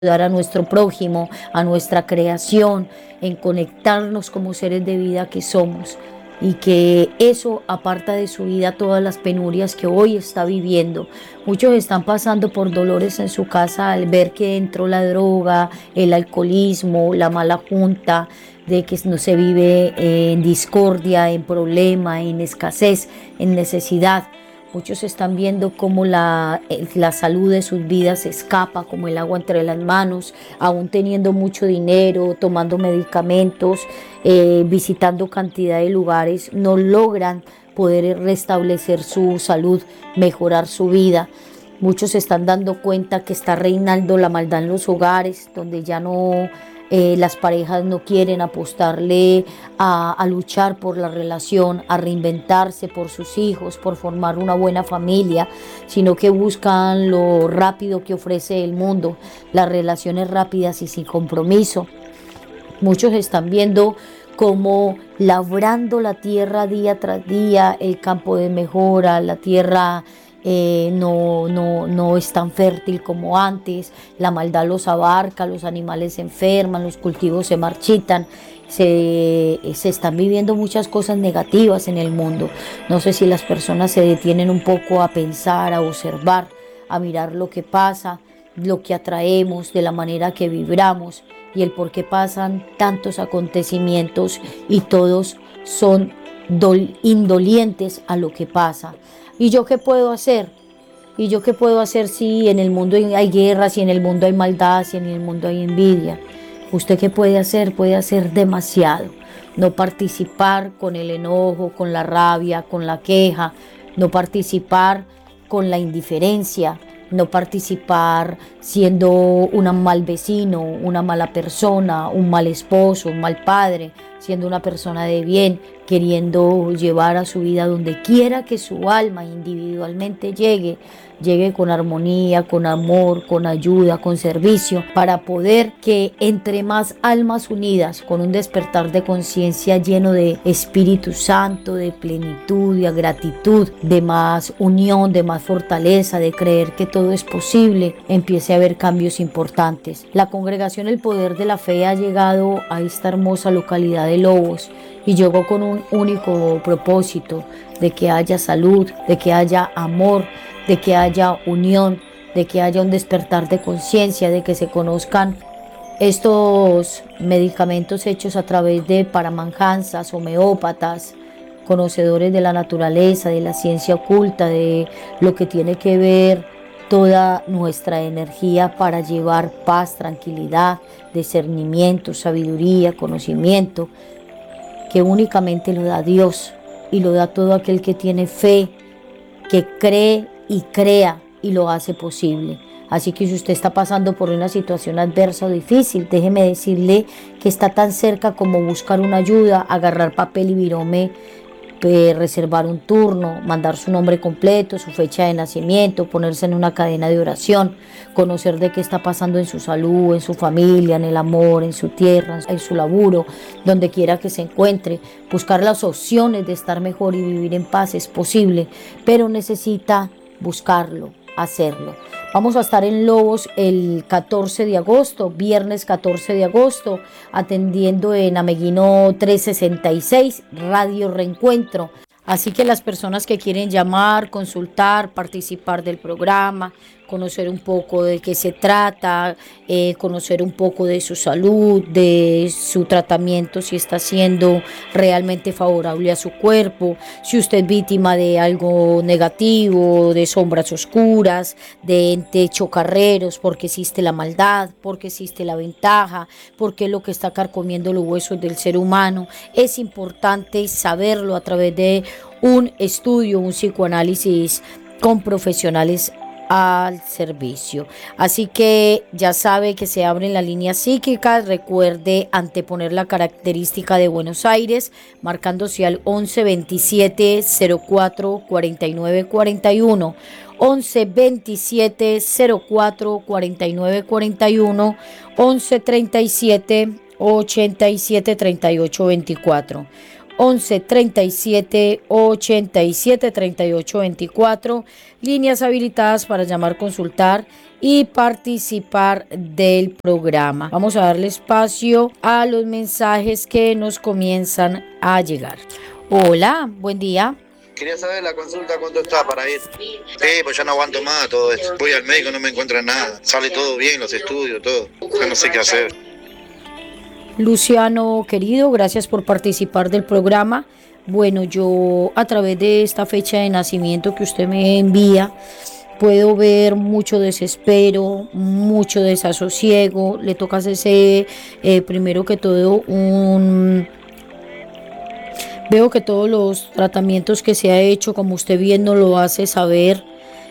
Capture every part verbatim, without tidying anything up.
ayudar a nuestro prójimo, a nuestra creación, en conectarnos como seres de vida que somos. Y que eso aparta de su vida todas las penurias que hoy está viviendo. Muchos están pasando por dolores en su casa al ver que entró la droga, el alcoholismo, la mala junta, de que no se vive en discordia, en problema, en escasez, en necesidad. Muchos están viendo cómo la, la salud de sus vidas se escapa como el agua entre las manos, aún teniendo mucho dinero, tomando medicamentos, eh, visitando cantidad de lugares, no logran poder restablecer su salud, mejorar su vida. Muchos se están dando cuenta que está reinando la maldad en los hogares, donde ya no... Eh, las parejas no quieren apostarle a, a luchar por la relación, a reinventarse por sus hijos, por formar una buena familia, sino que buscan lo rápido que ofrece el mundo, las relaciones rápidas y sin compromiso. Muchos están viendo cómo labrando la tierra día tras día, el campo de mejora, la tierra eh, no, no, no es tan fértil como antes, la maldad los abarca, los animales se enferman, los cultivos se marchitan, se, se están viviendo muchas cosas negativas en el mundo. No sé si las personas se detienen un poco a pensar, a observar, a mirar lo que pasa, lo que atraemos, de la manera que vibramos y el por qué pasan tantos acontecimientos y todos son dol- indolientes a lo que pasa. ¿Y yo qué puedo hacer? ¿Y yo qué puedo hacer si en el mundo hay guerra, si en el mundo hay maldad, si en el mundo hay envidia? ¿Usted qué puede hacer? Puede hacer demasiado. No participar con el enojo, con la rabia, con la queja, no participar con la indiferencia, no participar siendo un mal vecino, una mala persona, un mal esposo, un mal padre, siendo una persona de bien, queriendo llevar a su vida donde quiera que su alma individualmente llegue, llegue con armonía, con amor, con ayuda, con servicio, para poder que entre más almas unidas, con un despertar de conciencia lleno de Espíritu Santo, de plenitud, de gratitud, de más unión, de más fortaleza, de creer que todo es posible, empiece a haber cambios importantes. La congregación El Poder de la Fe ha llegado a esta hermosa localidad de Lobos y llegó con un único propósito, de que haya salud, de que haya amor, de que haya unión, de que haya un despertar de conciencia, de que se conozcan estos medicamentos hechos a través de paramanjansas, homeópatas, conocedores de la naturaleza, de la ciencia oculta, de lo que tiene que ver toda nuestra energía para llevar paz, tranquilidad, discernimiento, sabiduría, conocimiento, que únicamente lo da Dios y lo da todo aquel que tiene fe, que cree y crea y lo hace posible. Así que si usted está pasando por una situación adversa o difícil, déjeme decirle que está tan cerca como buscar una ayuda, agarrar papel y virome, eh, reservar un turno, mandar su nombre completo, su fecha de nacimiento, ponerse en una cadena de oración, conocer de qué está pasando en su salud, en su familia, en el amor, en su tierra, en su laburo, donde quiera que se encuentre, buscar las opciones de estar mejor y vivir en paz. Es posible, pero necesita buscarlo, hacerlo. Vamos a estar en Lobos el catorce de agosto, viernes catorce de agosto, atendiendo en Ameguino trescientos sesenta y seis, Radio Reencuentro. Así que las personas que quieren llamar, consultar, participar del programa, conocer un poco de qué se trata, eh, conocer un poco de su salud, de su tratamiento, si está siendo realmente favorable a su cuerpo, si usted es víctima de algo negativo, de sombras oscuras, de entes chocarreros, porque existe la maldad, porque existe la ventaja, porque es lo que está carcomiendo los huesos del ser humano. Es importante saberlo a través de un estudio, un psicoanálisis con profesionales al servicio. Así que ya sabe que se abren las líneas psíquicas. Recuerde anteponer la característica de Buenos Aires, marcándose al once veintisiete cero cuatro cuarenta y nueve cuarenta y uno. once veintisiete cero cuatro cuarenta y nueve cuarenta y uno, once treinta y siete ochenta y siete treinta y ocho veinticuatro. once treinta y siete ochenta y siete treinta y ocho veinticuatro, líneas habilitadas para llamar, consultar y participar del programa. Vamos a darle espacio a los mensajes que nos comienzan a llegar. Hola, buen día. Quería saber la consulta cuánto está para ir. Sí, pues ya no aguanto más todo esto. Voy al médico, no me encuentran nada. Sale todo bien, los estudios, todo. Ya no sé qué hacer. Luciano, querido, gracias por participar del programa. Bueno, yo a través de esta fecha de nacimiento que usted me envía, puedo ver mucho desespero, mucho desasosiego. Le toca hacerse, eh, primero que todo, un... Veo que todos los tratamientos que se ha hecho, como usted bien nos lo hace saber,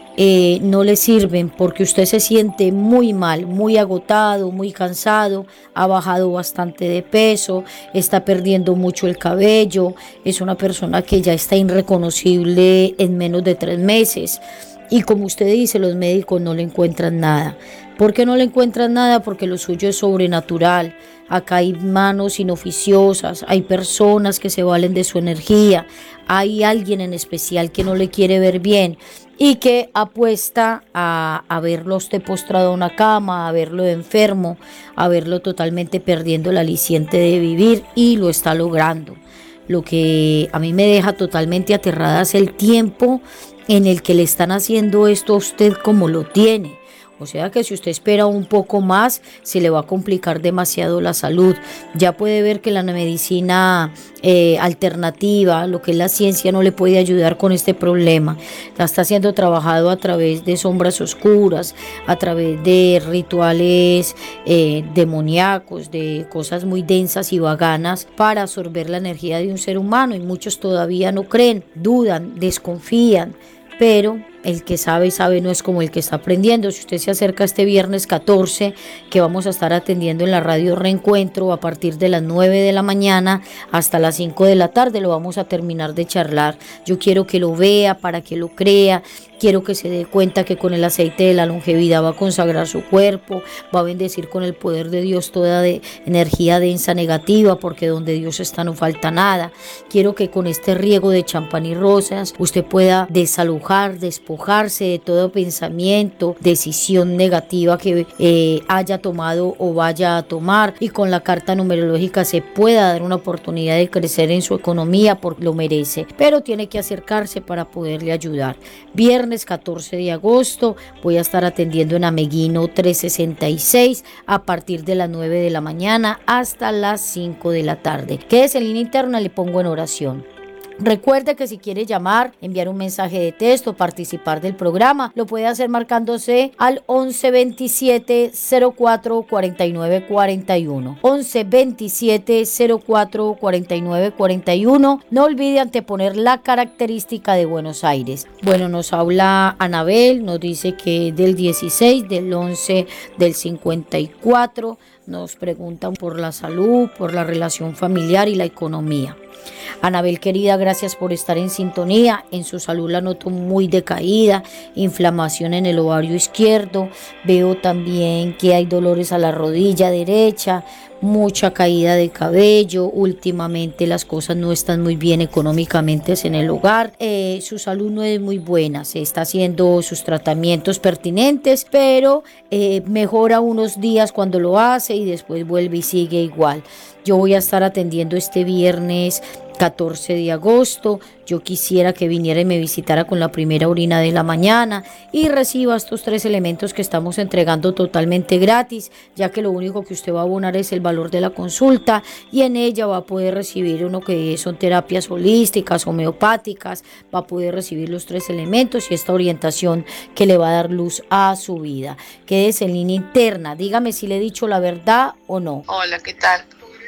eh, no le sirven porque usted se siente muy mal, muy agotado, muy cansado, ha bajado bastante de peso, está perdiendo mucho el cabello, es una persona que ya está irreconocible en menos de tres meses. Y como usted dice, los médicos no le encuentran nada. ¿Por qué no le encuentran nada? Porque lo suyo es sobrenatural. Acá hay manos inoficiosas, hay personas que se valen de su energía, hay alguien en especial que no le quiere ver bien y que apuesta a, a verlo a usted postrado en una cama, a verlo enfermo, a verlo totalmente perdiendo el aliciente de vivir, y lo está logrando. Lo que a mí me deja totalmente aterrada es el tiempo en el que le están haciendo esto a usted como lo tiene. O sea que si usted espera un poco más, se le va a complicar demasiado la salud. Ya puede ver que la medicina eh, alternativa, lo que es la ciencia, no le puede ayudar con este problema. La está siendo trabajado a través de sombras oscuras, a través de rituales eh, demoníacos, de cosas muy densas y vaganas para absorber la energía de un ser humano. Y muchos todavía no creen, dudan, desconfían. Pero el que sabe, sabe, no es como el que está aprendiendo. Si usted se acerca este viernes catorce, que vamos a estar atendiendo en la radio Reencuentro a partir de las nueve de la mañana hasta las cinco de la tarde, lo vamos a terminar de charlar. Yo quiero que lo vea para que lo crea. Quiero que se dé cuenta que con el aceite de la longevidad va a consagrar su cuerpo, va a bendecir con el poder de Dios toda de energía densa negativa, porque donde Dios está no falta nada. Quiero que con este riego de champán y rosas usted pueda desalojar, despojarse de todo pensamiento, decisión negativa que eh, haya tomado o vaya a tomar, y con la carta numerológica se pueda dar una oportunidad de crecer en su economía porque lo merece, pero tiene que acercarse para poderle ayudar. Viernes catorce de agosto voy a estar atendiendo en Ameguino trescientos sesenta y seis a partir de las nueve de la mañana hasta las cinco de la tarde. Quédese en línea interna, le pongo en oración. Recuerde que si quiere llamar, enviar un mensaje de texto, participar del programa, lo puede hacer marcándose al once veintisiete cero cuatro cuarenta y nueve cuarenta y uno. once veintisiete cero cuatro cuarenta y nueve cuarenta y uno. No olvide anteponer la característica de Buenos Aires. Bueno, nos habla Anabel, nos dice que del dieciséis, del once, del cincuenta y cuatro, nos preguntan por la salud, por la relación familiar y la economía. Anabel querida, gracias por estar en sintonía. En su salud la noto muy decaída, inflamación en el ovario izquierdo, veo también que hay dolores a la rodilla derecha, mucha caída de cabello, últimamente las cosas no están muy bien económicamente en el hogar, eh, su salud no es muy buena, se está haciendo sus tratamientos pertinentes, pero eh, mejora unos días cuando lo hace y después vuelve y sigue igual. Yo voy a estar atendiendo este viernes catorce de agosto. Yo quisiera que viniera y me visitara con la primera orina de la mañana y reciba estos tres elementos que estamos entregando totalmente gratis, ya que lo único que usted va a abonar es el valor de la consulta, y en ella va a poder recibir uno que son terapias holísticas, homeopáticas, va a poder recibir los tres elementos y esta orientación que le va a dar luz a su vida. Quédese en línea interna, dígame si le he dicho la verdad o no. Hola, ¿qué tal?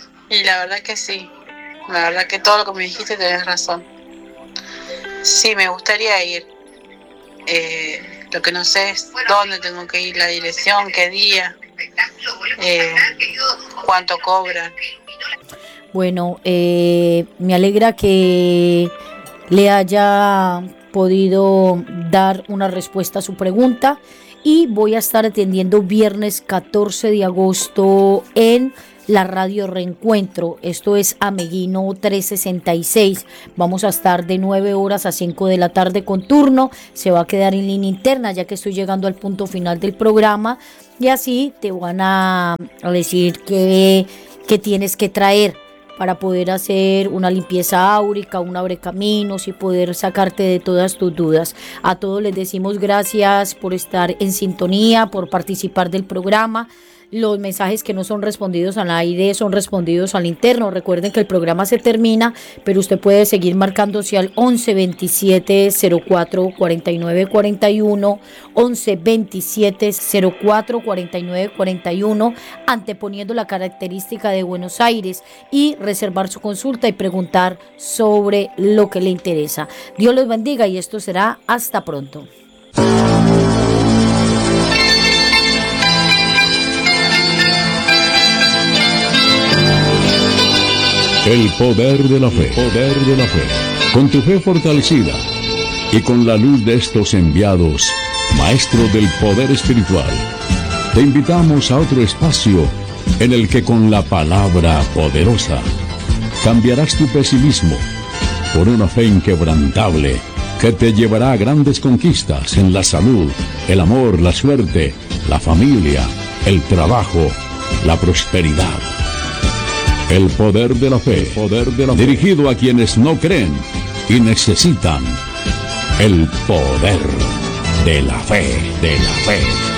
Y la verdad que sí, la verdad que todo lo que me dijiste tenés razón. Sí, me gustaría ir. Eh, lo que no sé es dónde tengo que ir, la dirección, qué día, eh, cuánto cobran. Bueno, eh, me alegra que le haya podido dar una respuesta a su pregunta, y voy a estar atendiendo viernes catorce de agosto en la radio Reencuentro. Esto es Ameguino trescientos sesenta y seis. Vamos a estar de nueve horas a cinco de la tarde con turno. Se va a quedar en línea interna ya que estoy llegando al punto final del programa. Y así te van a decir qué, qué tienes que traer para poder hacer una limpieza áurica, un abrecaminos y poder sacarte de todas tus dudas. A todos les decimos gracias por estar en sintonía, por participar del programa. Los mensajes que no son respondidos al aire son respondidos al interno. Recuerden que el programa se termina, pero usted puede seguir marcándose al once veintisiete cero cuatro cuarenta y nueve cuarenta y uno, once veintisiete cero cuatro cuarenta y nueve cuarenta y uno, anteponiendo la característica de Buenos Aires, y reservar su consulta y preguntar sobre lo que le interesa. Dios los bendiga y esto será hasta pronto. El poder de la fe, poder de la fe. Con tu fe fortalecida y con la luz de estos enviados, maestros del poder espiritual, te invitamos a otro espacio en el que con la palabra poderosa cambiarás tu pesimismo por una fe inquebrantable que te llevará a grandes conquistas en la salud, el amor, la suerte, la familia, el trabajo, la prosperidad. El poder de la fe, poder de la fe, dirigido a quienes no creen y necesitan el poder de la fe, de la fe.